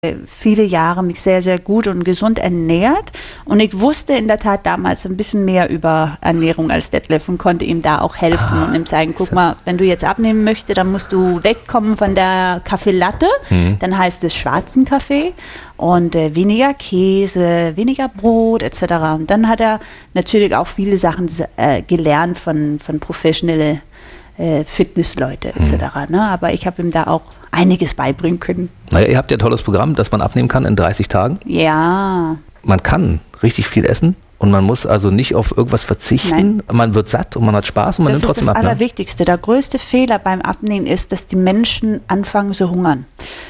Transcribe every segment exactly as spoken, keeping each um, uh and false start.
viele Jahre mich sehr, sehr gut und gesund ernährt und ich wusste in der Tat damals ein bisschen mehr über Ernährung als Detlef und konnte ihm da auch helfen ah, und ihm sagen, guck mal, wenn du jetzt abnehmen möchtest, dann musst du wegkommen von der Kaffee Latte, mhm. dann heißt es schwarzen Kaffee und äh, weniger Käse, weniger Brot et cetera. Und dann hat er natürlich auch viele Sachen äh, gelernt von, von professionellen äh, Fitnessleute et cetera. Mhm. Ne? Aber ich habe ihm da auch einiges beibringen können. Naja, ihr habt ja ein tolles Programm, das man abnehmen kann in dreißig Tagen. Ja. Man kann richtig viel essen und man muss also nicht auf irgendwas verzichten. Nein. Man wird satt und man hat Spaß und man das nimmt trotzdem ab. Das ist das Allerwichtigste. Der größte Fehler beim Abnehmen ist, dass die Menschen anfangen zu hungern.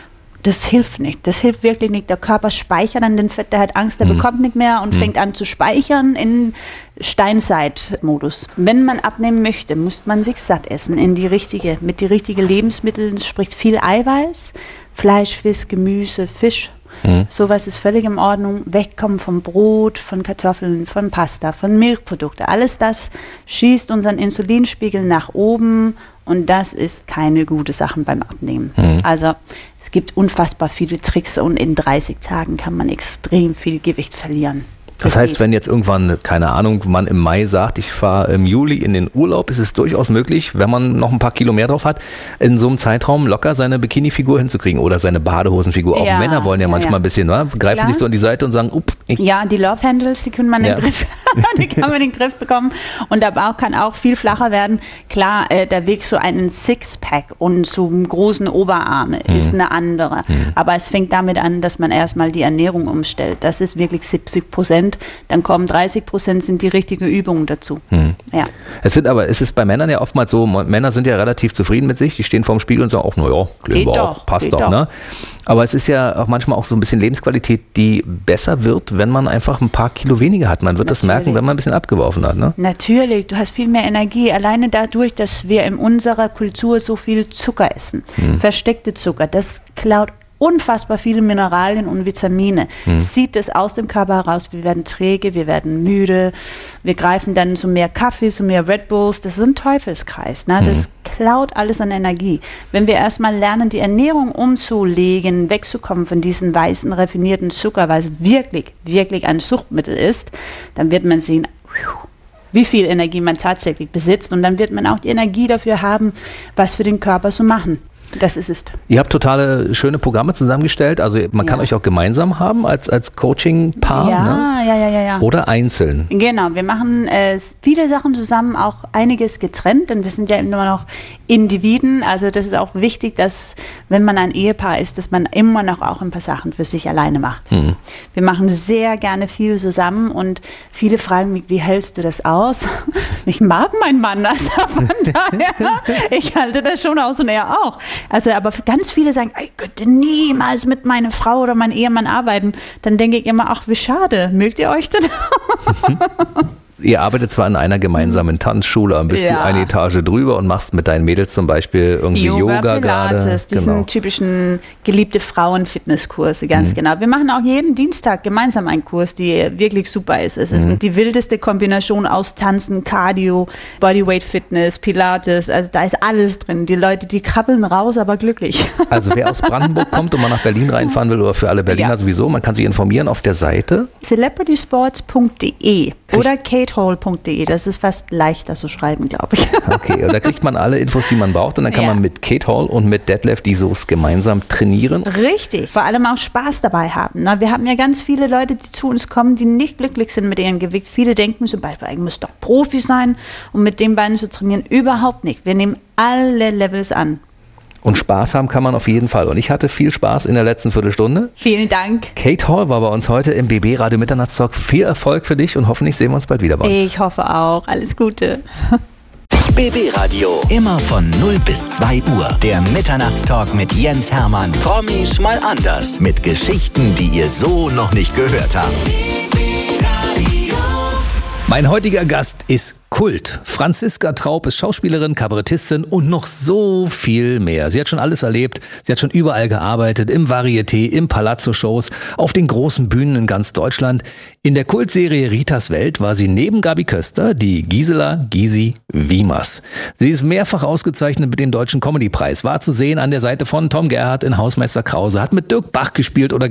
Das hilft nicht. Das hilft wirklich nicht. Der Körper speichert dann den Fett, der hat Angst, der mhm. bekommt nicht mehr und mhm. fängt an zu speichern in Steinzeitmodus. Wenn man abnehmen möchte, muss man sich satt essen in die richtige, mit die richtigen Lebensmitteln, sprich viel Eiweiß, Fleisch, Fisch, Gemüse, Fisch. Mhm. Sowas ist völlig in Ordnung. Wegkommen vom Brot, von Kartoffeln, von Pasta, von Milchprodukten. Alles das schießt unseren Insulinspiegel nach oben und das ist keine gute Sache beim Abnehmen. Mhm. Also es gibt unfassbar viele Tricks und in dreißig Tagen kann man extrem viel Gewicht verlieren. Das heißt, wenn jetzt irgendwann, keine Ahnung, man im Mai sagt, ich fahre im Juli in den Urlaub, ist es durchaus möglich, wenn man noch ein paar Kilo mehr drauf hat, in so einem Zeitraum locker seine Bikini-Figur hinzukriegen oder seine Badehosenfigur. Auch ja, Männer wollen ja, ja manchmal ja. ein bisschen, ne? Greifen Klar. sich so an die Seite und sagen, up. Ja, die Love Handles, die können man ja. in den Griff, die kann man in den Griff bekommen und der Bauch kann auch viel flacher werden. Klar, äh, der Weg zu einem Sixpack und zum großen Oberarme mhm. ist eine andere. Mhm. Aber es fängt damit an, dass man erstmal die Ernährung umstellt. Das ist wirklich siebzig Prozent. Dann kommen dreißig Prozent sind die richtigen Übungen dazu. Hm. Ja. Es sind aber, es ist bei Männern ja oftmals so, Männer sind ja relativ zufrieden mit sich, die stehen vorm Spiegel und sagen auch, naja, kleben wir auch, passt doch, doch. Ne? Aber es ist ja auch manchmal auch so ein bisschen Lebensqualität, die besser wird, wenn man einfach ein paar Kilo weniger hat. Man wird Natürlich. das merken, wenn man ein bisschen abgeworfen hat. Ne? Natürlich, du hast viel mehr Energie, alleine dadurch, dass wir in unserer Kultur so viel Zucker essen. Hm. Versteckte Zucker, das klaut unfassbar viele Mineralien und Vitamine. Hm. Zieht es aus dem Körper heraus, wir werden träge, wir werden müde, wir greifen dann zu mehr Kaffee, zu mehr Red Bulls, das ist ein Teufelskreis, ne? Das hm. klaut alles an Energie. Wenn wir erstmal lernen, die Ernährung umzulegen, wegzukommen von diesen weißen, raffinierten Zucker, weil es wirklich, wirklich ein Suchtmittel ist, dann wird man sehen, wie viel Energie man tatsächlich besitzt und dann wird man auch die Energie dafür haben, was für den Körper zu machen. Das ist es. Ihr habt totale schöne Programme zusammengestellt. Also man kann ja. euch auch gemeinsam haben als, als Coaching-Paar. Ja, ne? ja, ja, ja, ja. Oder einzeln. Genau, wir machen äh, viele Sachen zusammen, auch einiges getrennt, denn wir sind ja immer noch Individuen. Also das ist auch wichtig, dass wenn man ein Ehepaar ist, dass man immer noch auch ein paar Sachen für sich alleine macht. Mhm. Wir machen sehr gerne viel zusammen und viele fragen mich, wie hältst du das aus? Ich mag meinen Mann, also von daher, ich halte das schon aus und er auch. Also, aber ganz viele sagen, ich könnte niemals mit meiner Frau oder meinem Ehemann arbeiten. Dann denke ich immer, ach, wie schade. Mögt ihr euch denn? Ihr arbeitet zwar in einer gemeinsamen Tanzschule, ein bisschen ja. eine Etage drüber und machst mit deinen Mädels zum Beispiel irgendwie Yoga, Yoga Pilates, gerade. Diesen genau. typischen geliebte Frauen-Fitnesskurse, ganz mhm. genau. Wir machen auch jeden Dienstag gemeinsam einen Kurs, die wirklich super ist. Es ist mhm. die wildeste Kombination aus Tanzen, Cardio, Bodyweight Fitness, Pilates, also da ist alles drin. Die Leute, die krabbeln raus, aber glücklich. Also wer aus Brandenburg kommt und mal nach Berlin reinfahren will oder für alle Berliner ja. sowieso, man kann sich informieren auf der Seite celebrity sports punkt de oder kate hall punkt de, das ist fast leichter zu schreiben, glaube ich. Okay, und da kriegt man alle Infos, die man braucht und dann kann ja. man mit Kate Hall und mit Detlef die Soos gemeinsam trainieren. Richtig, vor allem auch Spaß dabei haben. Na, wir haben ja ganz viele Leute, die zu uns kommen, die nicht glücklich sind mit ihrem Gewicht. Viele denken zum Beispiel, ich muss doch Profi sein, um mit den Beinen zu trainieren. Überhaupt nicht. Wir nehmen alle Levels an. Und Spaß haben kann man auf jeden Fall. Und ich hatte viel Spaß in der letzten Viertelstunde. Vielen Dank. Kate Hall war bei uns heute im B B Radio Mitternachtstalk. Viel Erfolg für dich und hoffentlich sehen wir uns bald wieder bei uns. Ich hoffe auch. Alles Gute. B B Radio. Immer von null bis zwei Uhr. Der Mitternachtstalk mit Jens Hermann. Promis mal anders. Mit Geschichten, die ihr so noch nicht gehört habt. Mein heutiger Gast ist Kult. Franziska Traub ist Schauspielerin, Kabarettistin und noch so viel mehr. Sie hat schon alles erlebt. Sie hat schon überall gearbeitet, im Varieté, im Palazzo-Shows, auf den großen Bühnen in ganz Deutschland. In der Kultserie Ritas Welt war sie neben Gabi Köster die Gisela Gysi Wiemers. Sie ist mehrfach ausgezeichnet mit dem Deutschen Comedy-Preis, war zu sehen an der Seite von Tom Gerhardt in Hausmeister Krause, hat mit Dirk Bach gespielt oder